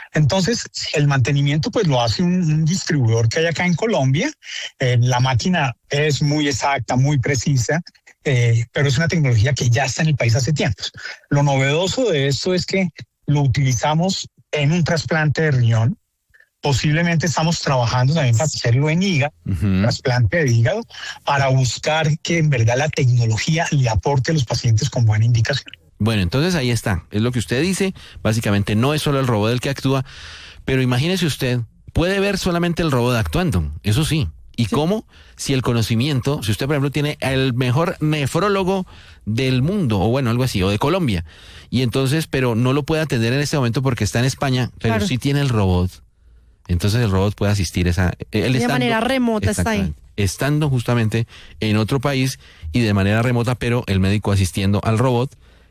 Entonces, el mantenimiento pues lo hace un distribuidor que hay acá en Colombia. La máquina es muy exacta, muy precisa, pero es una tecnología que ya está en el país hace tiempo. Lo novedoso de esto es que lo utilizamos en un trasplante de riñón. Posiblemente estamos trabajando también para hacerlo en hígado, trasplante de hígado, para buscar que en verdad la tecnología le aporte a los pacientes con buena indicación. Bueno, entonces ahí está, es lo que usted dice, básicamente no es solo el robot el que actúa, pero imagínese usted, puede ver solamente el robot actuando, eso sí. ¿Y cómo? Si el conocimiento, si usted por ejemplo tiene el mejor nefrólogo del mundo, o bueno, algo así, o de Colombia, y entonces, pero no lo puede atender en este momento porque está en España, pero sí tiene el robot. Entonces el robot puede asistir de manera remota está ahí. Estando justamente en otro país y de manera remota, pero el médico asistiendo al robot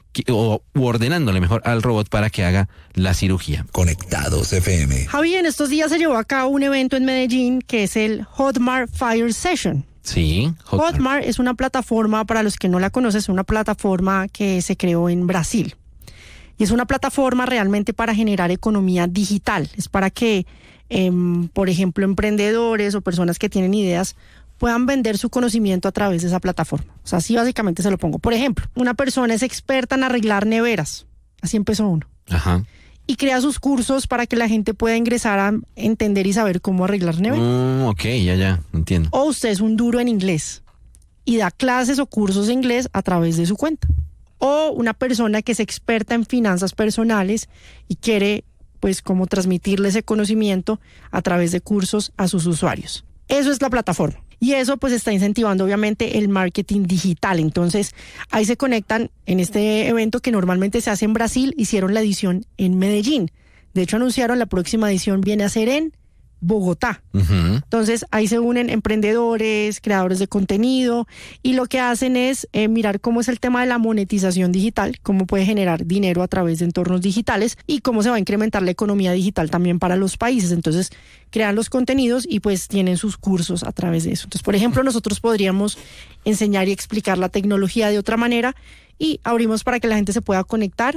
u ordenándole mejor al robot para que haga la cirugía. Conectados FM. Javi, en estos días se llevó a cabo un evento en Medellín que es el Hotmart Fire Session. Sí, Hotmart es una plataforma, para los que no la conocen, es una plataforma que se creó en Brasil. Y es una plataforma realmente para generar economía digital. Es para que por ejemplo, emprendedores o personas que tienen ideas puedan vender su conocimiento a través de esa plataforma. O sea, así básicamente se lo pongo. Por ejemplo, una persona es experta en arreglar neveras. Así empezó uno. Ajá. Y crea sus cursos para que la gente pueda ingresar a entender y saber cómo arreglar neveras. Ok, ya, entiendo. O usted es un duro en inglés y da clases o cursos de inglés a través de su cuenta. O una persona que es experta en finanzas personales y quiere pues como transmitirle ese conocimiento a través de cursos a sus usuarios. Eso es la plataforma. Y eso pues está incentivando obviamente el marketing digital. Entonces ahí se conectan en este evento que normalmente se hace en Brasil, hicieron la edición en Medellín. De hecho anunciaron la próxima edición viene a ser en Bogotá. Entonces ahí se unen emprendedores, creadores de contenido y lo que hacen es mirar cómo es el tema de la monetización digital, cómo puede generar dinero a través de entornos digitales y cómo se va a incrementar la economía digital también para los países. Entonces crean los contenidos y pues tienen sus cursos a través de eso. Entonces, por ejemplo, nosotros podríamos enseñar y explicar la tecnología de otra manera y abrimos para que la gente se pueda conectar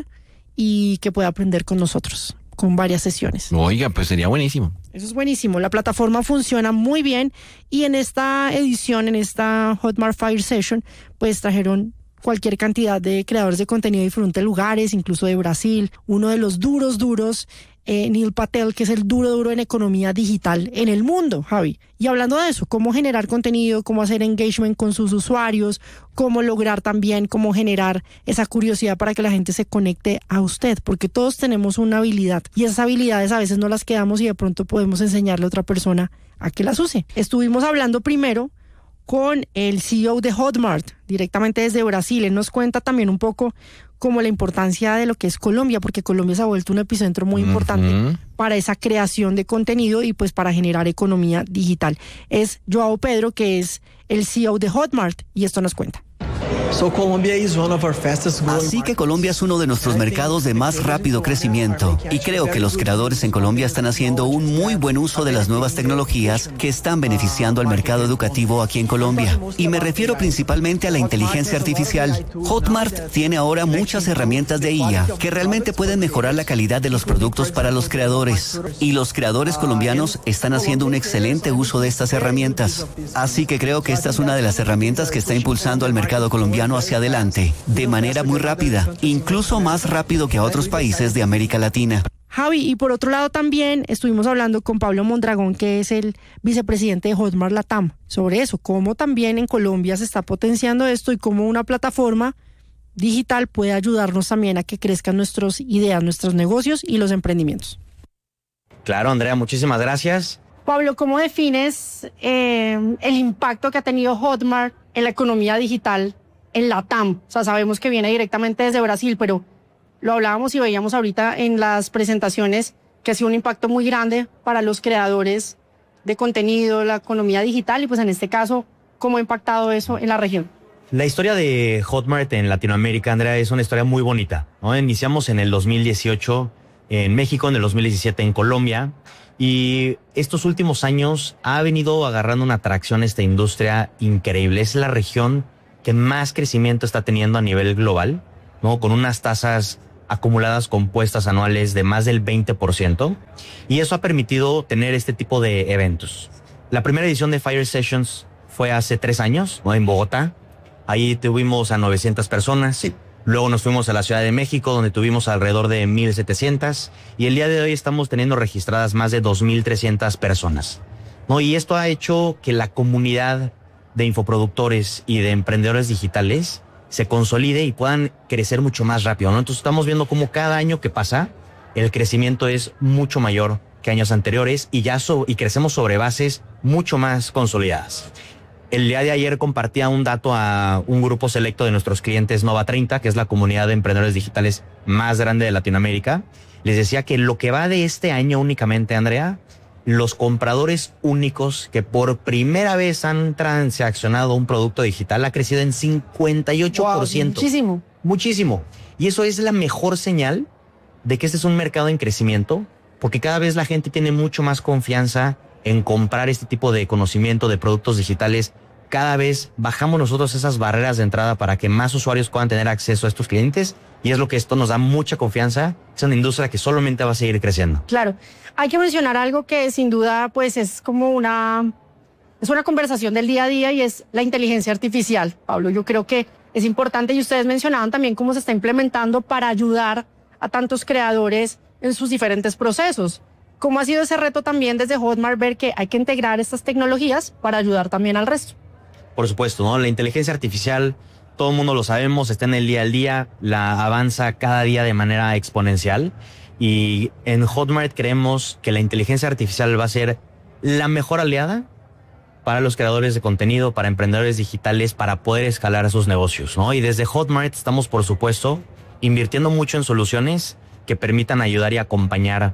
y que pueda aprender con nosotros, con varias sesiones. Oiga, pues sería buenísimo. Eso es buenísimo. La plataforma funciona muy bien y en esta edición, en esta Hotmart Fire Session, pues trajeron cualquier cantidad de creadores de contenido de diferentes lugares, incluso de Brasil. Uno de los duros, Neil Patel, que es el duro en economía digital en el mundo, Javi. Y hablando de eso, cómo generar contenido, cómo hacer engagement con sus usuarios, cómo lograr también, cómo generar esa curiosidad para que la gente se conecte a usted, porque todos tenemos una habilidad y esas habilidades a veces no las quedamos y de pronto podemos enseñarle a otra persona a que las use. Estuvimos hablando primero con el CEO de Hotmart, directamente desde Brasil. Él nos cuenta también un poco como la importancia de lo que es Colombia, porque Colombia se ha vuelto un epicentro muy importante para esa creación de contenido y pues para generar economía digital. Es Joao Pedro, que es el CEO de Hotmart, y esto nos cuenta. Así que Colombia es uno de nuestros mercados de más rápido crecimiento y creo que los creadores en Colombia están haciendo un muy buen uso de las nuevas tecnologías que están beneficiando al mercado educativo aquí en Colombia. Y me refiero principalmente a la inteligencia artificial. Hotmart tiene ahora muchas herramientas de IA que realmente pueden mejorar la calidad de los productos para los creadores. Y los creadores colombianos están haciendo un excelente uso de estas herramientas. Así que creo que esta es una de las herramientas que está impulsando al mercado colombiano hacia adelante, de manera muy rápida, incluso más rápido que a otros países de América Latina. Javi, y por otro lado también estuvimos hablando con Pablo Mondragón, que es el vicepresidente de Hotmart Latam, sobre eso, cómo también en Colombia se está potenciando esto y cómo una plataforma digital puede ayudarnos también a que crezcan nuestras ideas, nuestros negocios y los emprendimientos. Claro, Andrea, muchísimas gracias. Pablo, ¿cómo defines el impacto que ha tenido Hotmart en la economía digital en Latam? O sea, sabemos que viene directamente desde Brasil, pero lo hablábamos y veíamos ahorita en las presentaciones que ha sido un impacto muy grande para los creadores de contenido, la economía digital y pues en este caso, ¿cómo ha impactado eso en la región? La historia de Hotmart en Latinoamérica, Andrea, es una historia muy bonita, ¿no? Iniciamos en el 2018 en México, en el 2017 en Colombia y estos últimos años ha venido agarrando una atracción esta industria increíble. Es la región que más crecimiento está teniendo a nivel global, ¿no? Con unas tasas acumuladas compuestas anuales de más del 20%, y eso ha permitido tener este tipo de eventos. La primera edición de Fire Sessions fue hace 3 años, ¿no? En Bogotá. Ahí tuvimos a 900 personas. Sí. Luego nos fuimos a la Ciudad de México, donde tuvimos alrededor de 1,700. Y el día de hoy estamos teniendo registradas más de 2,300 personas, ¿no? Y esto ha hecho que la comunidad de infoproductores y de emprendedores digitales se consolide y puedan crecer mucho más rápido, ¿no? Entonces estamos viendo cómo cada año que pasa, el crecimiento es mucho mayor que años anteriores y crecemos sobre bases mucho más consolidadas. El día de ayer compartía un dato a un grupo selecto de nuestros clientes Nova 30, que es la comunidad de emprendedores digitales más grande de Latinoamérica. Les decía que lo que va de este año únicamente, Andrea, los compradores únicos que por primera vez han transaccionado un producto digital ha crecido en 58%. Wow, muchísimo. Muchísimo. Y eso es la mejor señal de que este es un mercado en crecimiento, porque cada vez la gente tiene mucho más confianza en comprar este tipo de conocimiento de productos digitales. Cada vez bajamos nosotros esas barreras de entrada para que más usuarios puedan tener acceso a estos clientes, y es lo que esto nos da mucha confianza. Es una industria que solamente va a seguir creciendo. Claro. Hay que mencionar algo que sin duda pues es una conversación del día a día, y es la inteligencia artificial. Pablo, yo creo que es importante, y ustedes mencionaban también cómo se está implementando para ayudar a tantos creadores en sus diferentes procesos. ¿Cómo ha sido ese reto también desde Hotmart ver que hay que integrar estas tecnologías para ayudar también al resto? Por supuesto, ¿no? La inteligencia artificial, todo el mundo lo sabemos, está en el día al día, la avanza cada día de manera exponencial, y en Hotmart creemos que la inteligencia artificial va a ser la mejor aliada para los creadores de contenido, para emprendedores digitales, para poder escalar sus negocios, ¿no? Y desde Hotmart estamos, por supuesto, invirtiendo mucho en soluciones que permitan ayudar y acompañar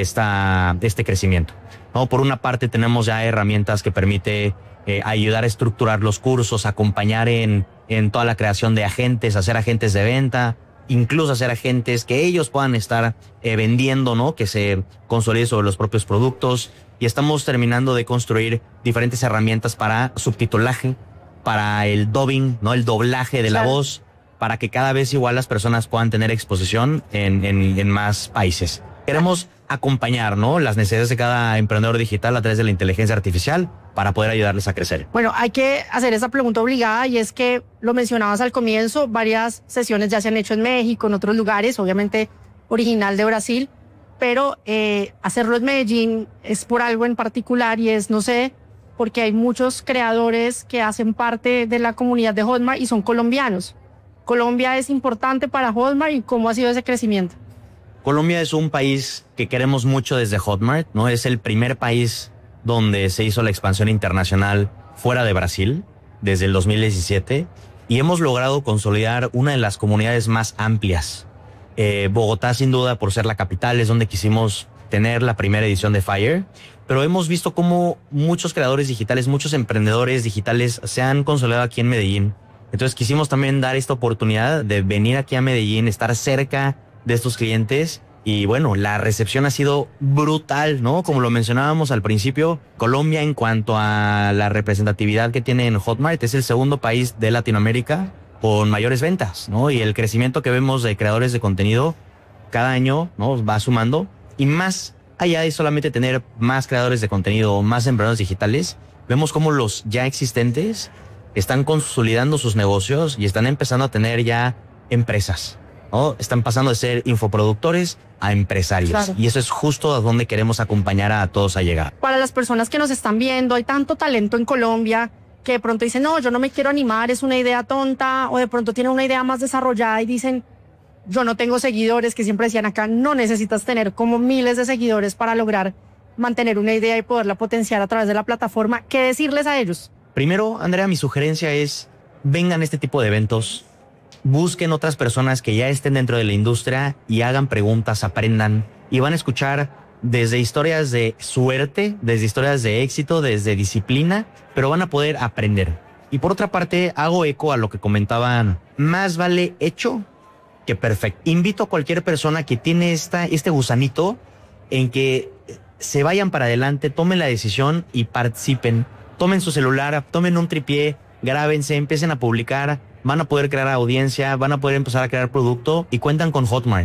este crecimiento, ¿no? Por una parte tenemos ya herramientas que permite ayudar a estructurar los cursos, acompañar en toda la creación de agentes, hacer agentes de venta, incluso hacer agentes que ellos puedan estar vendiendo, ¿no? Que se consolide sobre los propios productos. Y estamos terminando de construir diferentes herramientas para subtitulaje, para el dubbing, ¿no? El doblaje de la voz, para que cada vez igual las personas puedan tener exposición en más países. Queremos acompañar, ¿no? Las necesidades de cada emprendedor digital a través de la inteligencia artificial para poder ayudarles a crecer. Bueno, hay que hacer esa pregunta obligada, y es que lo mencionabas al comienzo, varias sesiones ya se han hecho en México, en otros lugares, obviamente original de Brasil, pero hacerlo en Medellín es por algo en particular, y es, no sé, porque hay muchos creadores que hacen parte de la comunidad de Hotmart y son colombianos. Colombia es importante para Hotmart, ¿y cómo ha sido ese crecimiento? Colombia es un país que queremos mucho desde Hotmart, ¿no? Es el primer país donde se hizo la expansión internacional fuera de Brasil desde el 2017, y hemos logrado consolidar una de las comunidades más amplias. Bogotá, sin duda, por ser la capital, es donde quisimos tener la primera edición de Fire, pero hemos visto cómo muchos creadores digitales, muchos emprendedores digitales se han consolidado aquí en Medellín. Entonces quisimos también dar esta oportunidad de venir aquí a Medellín, estar cerca de estos clientes, y bueno, la recepción ha sido brutal, ¿no? Como lo mencionábamos al principio, Colombia, en cuanto a la representatividad que tiene en Hotmart, es el segundo país de Latinoamérica con mayores ventas, ¿no? Y el crecimiento que vemos de creadores de contenido cada año, ¿no? Va sumando, y más allá de solamente tener más creadores de contenido o más emprendedores digitales, vemos cómo los ya existentes están consolidando sus negocios y están empezando a tener ya empresas, ¿no? Están pasando de ser infoproductores a empresarios. Claro. Y eso es justo a donde queremos acompañar a todos a llegar. Para las personas que nos están viendo, hay tanto talento en Colombia que de pronto dicen, no, yo no me quiero animar, es una idea tonta, o de pronto tienen una idea más desarrollada y dicen, yo no tengo seguidores, que siempre decían acá, no necesitas tener como miles de seguidores para lograr mantener una idea y poderla potenciar a través de la plataforma. ¿Qué decirles a ellos? Primero, Andrea, mi sugerencia es, vengan a este tipo de eventos, busquen otras personas que ya estén dentro de la industria y hagan preguntas, aprendan, y van a escuchar desde historias de suerte, desde historias de éxito, desde disciplina, pero van a poder aprender. Y por otra parte, hago eco a lo que comentaban, más vale hecho que perfecto. Invito a cualquier persona que tiene este gusanito en que se vayan para adelante, tomen la decisión y participen. Tomen su celular, tomen un tripié, grábense, empiecen a publicar, van a poder crear audiencia, van a poder empezar a crear producto, y cuentan con Hotmart.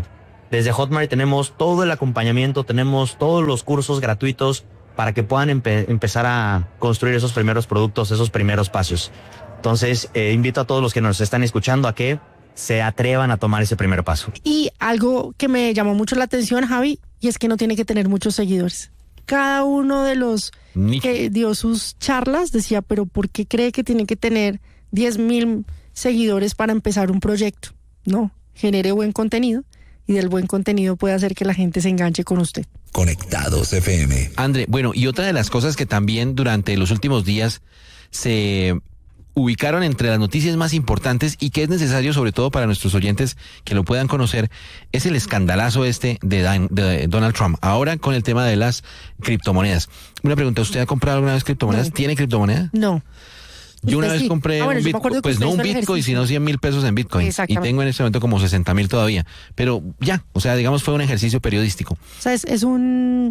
Desde Hotmart tenemos todo el acompañamiento, tenemos todos los cursos gratuitos para que puedan empezar a construir esos primeros productos, esos primeros pasos. Entonces, invito a todos los que nos están escuchando a que se atrevan a tomar ese primer paso. Y algo que me llamó mucho la atención, Javi, y es que no tiene que tener muchos seguidores. Cada uno de los que dio sus charlas decía, pero ¿por qué cree que tiene que tener 10,000 seguidores para empezar un proyecto? No, genere buen contenido y del buen contenido puede hacer que la gente se enganche con usted. Conectados FM. André, bueno, y otra de las cosas que también durante los últimos días se ubicaron entre las noticias más importantes y que es necesario, sobre todo para nuestros oyentes que lo puedan conocer, es el escandalazo de Donald Trump. Ahora con el tema de las criptomonedas. Una pregunta, ¿usted ha comprado alguna vez criptomonedas? No. ¿Tiene criptomoneda? No. Yo una vez Sí. compré Bueno, un yo me acuerdo Bitcoin, que pues usted no un hizo el Bitcoin, ejercicio. sino 100,000 pesos en Bitcoin. Y Exactamente. tengo en este momento como 60,000 todavía. Pero ya, o sea, digamos, fue un ejercicio periodístico. O sea, es un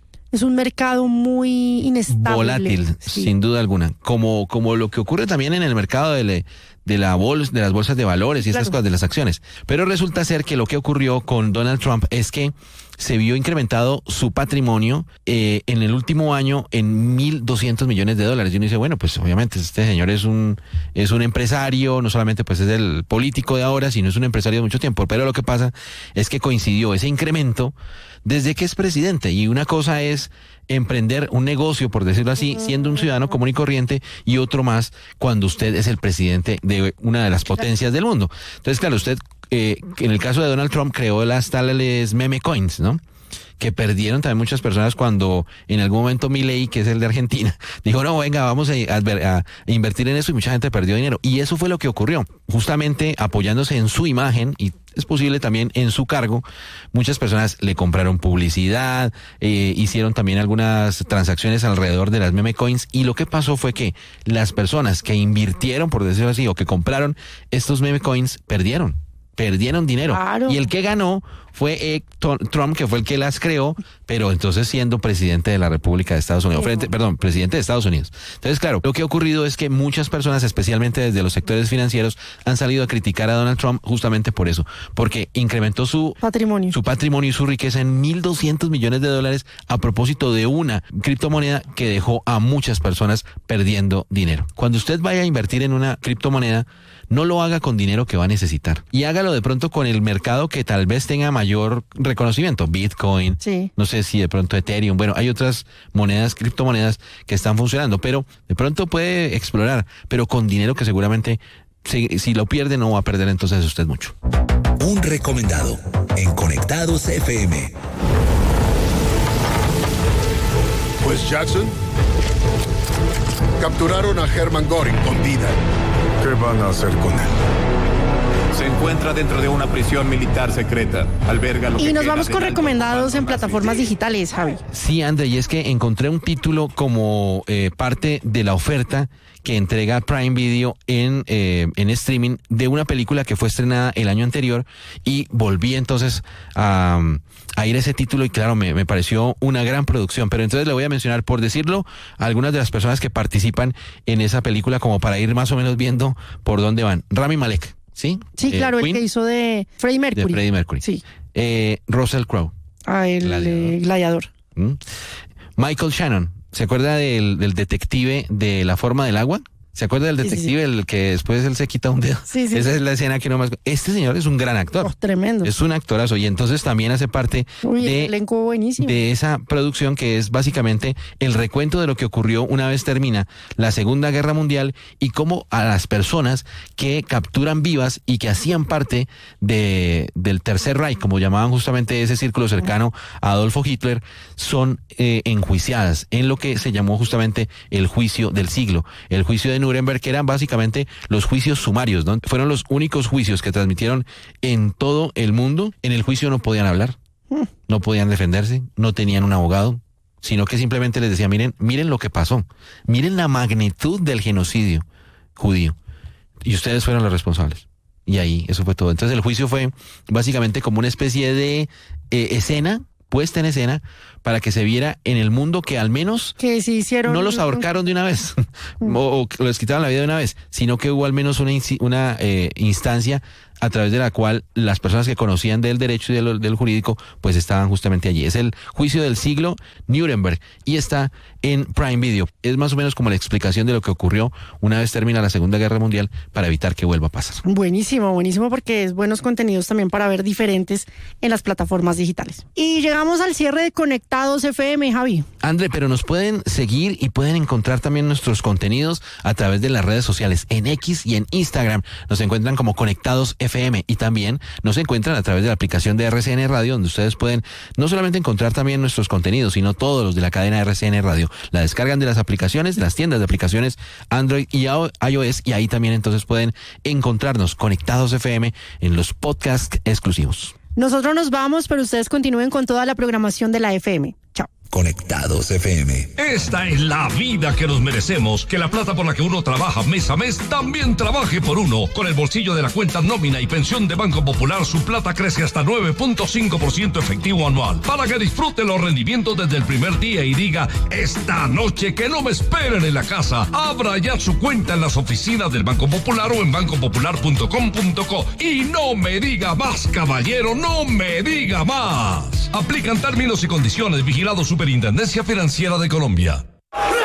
mercado muy inestable. Volátil, Sí. sin duda alguna. Como lo que ocurre también en el mercado de las bolsas de valores y estas Claro. cosas de las acciones. Pero resulta ser que lo que ocurrió con Donald Trump es que se vio incrementado su patrimonio en el último año en $1,200 millones. Y uno dice, bueno, pues obviamente este señor es un empresario, no solamente pues es el político de ahora, sino es un empresario de mucho tiempo. Pero lo que pasa es que coincidió ese incremento desde que es presidente. Y una cosa es emprender un negocio, por decirlo así, siendo un ciudadano común y corriente, y otro más cuando usted es el presidente de una de las potencias del mundo. Entonces, claro, usted, en el caso de Donald Trump, creó las tales meme coins, ¿no? Que perdieron también muchas personas cuando en algún momento Milei, que es el de Argentina, dijo, no, venga, vamos a invertir en eso, y mucha gente perdió dinero. Y eso fue lo que ocurrió. Justamente apoyándose en su imagen, y es posible también en su cargo, muchas personas le compraron publicidad, hicieron también algunas transacciones alrededor de las meme coins, y lo que pasó fue que las personas que invirtieron, por decirlo así, o que compraron estos meme coins, perdieron dinero. Claro. Y el que ganó fue Trump, que fue el que las creó, pero entonces siendo presidente de la República de Estados Unidos, presidente de Estados Unidos. Entonces, claro, lo que ha ocurrido es que muchas personas, especialmente desde los sectores financieros, han salido a criticar a Donald Trump justamente por eso, porque incrementó su patrimonio y su riqueza en $1,200 millones a propósito de una criptomoneda que dejó a muchas personas perdiendo dinero. Cuando usted vaya a invertir en una criptomoneda, no lo haga con dinero que va a necesitar, y hágalo de pronto con el mercado que tal vez tenga mayor reconocimiento, Bitcoin, Sí. no sé si de pronto Ethereum, bueno, hay otras criptomonedas que están funcionando, pero de pronto puede explorar, pero con dinero que seguramente si lo pierde no va a perder entonces usted mucho. Un recomendado en Conectados FM. Pues Jackson, capturaron a Hermann Göring con vida. ¿Qué van a hacer con él? Se encuentra dentro de una prisión militar secreta. Alberga lo que Y nos queda vamos de con alto recomendados comando en nazi. plataformas digitales, Javi. Sí, André, y es que encontré un título como parte de la oferta que entrega Prime Video en streaming de una película que fue estrenada el año anterior, y volví entonces a ir a ese título, y claro, me pareció una gran producción. Pero entonces le voy a mencionar, por decirlo, a algunas de las personas que participan en esa película, como para ir más o menos viendo por dónde van. Rami Malek, ¿sí? Sí, claro, el Queen, que hizo de Freddie Mercury. de Freddie Mercury. Sí. Russell Crowe. El gladiador. ¿Mm? Michael Shannon, ¿se acuerda del detective de La Forma del Agua? ¿Se acuerda del Sí, sí, detective, el que después él se quita un dedo? Sí, sí. Esa es la escena que no más... Este señor es un gran actor. Oh, tremendo. Es un actorazo, y entonces también hace parte Uy, el elenco buenísimo. de esa producción, que es básicamente el recuento de lo que ocurrió una vez termina la Segunda Guerra Mundial, y cómo a las personas que capturan vivas y que hacían parte del Tercer Reich, como llamaban justamente ese círculo cercano a Adolfo Hitler, son enjuiciadas en lo que se llamó justamente el juicio del siglo, el juicio de Nuremberg, que eran básicamente los juicios sumarios, ¿no? Fueron los únicos juicios que transmitieron en todo el mundo. En el juicio no podían hablar, no podían defenderse, no tenían un abogado, sino que simplemente les decía, miren lo que pasó, miren la magnitud del genocidio judío, y ustedes fueron los responsables. Y ahí, eso fue todo. Entonces el juicio fue básicamente como una especie de escena, puesta en escena, para que se viera en el mundo que al menos que sí hicieron. no los ahorcaron de una vez o les quitaron la vida de una vez, sino que hubo al menos una instancia a través de la cual las personas que conocían del derecho y del jurídico pues estaban justamente allí. Es el juicio del siglo Nuremberg y está en Prime Video. Es más o menos como la explicación de lo que ocurrió una vez termina la Segunda Guerra Mundial para evitar que vuelva a pasar. Buenísimo, buenísimo, porque es buenos contenidos también para ver diferentes en las plataformas digitales. Y llegamos al cierre de Conectados FM, Javi. André, pero nos pueden seguir y pueden encontrar también nuestros contenidos a través de las redes sociales, en X y en Instagram. Nos encuentran como Conectados FM y también nos encuentran a través de la aplicación de RCN Radio, donde ustedes pueden no solamente encontrar también nuestros contenidos, sino todos los de la cadena RCN Radio. La descargan de las aplicaciones, de las tiendas de aplicaciones Android y iOS, y ahí también entonces pueden encontrarnos Conectados FM en los podcasts exclusivos. Nosotros nos vamos, pero ustedes continúen con toda la programación de la FM. Chao. Conectados FM. Esta es la vida que nos merecemos. Que la plata por la que uno trabaja mes a mes también trabaje por uno. Con el bolsillo de la cuenta nómina y pensión de Banco Popular, su plata crece hasta 9.5% efectivo anual. Para que disfrute los rendimientos desde el primer día y diga, esta noche que no me esperen en la casa. Abra ya su cuenta en las oficinas del Banco Popular o en bancopopular.com.co. Y no me diga más, caballero, no me diga más. Aplican términos y condiciones. Vigilado Superintendencia Financiera de Colombia.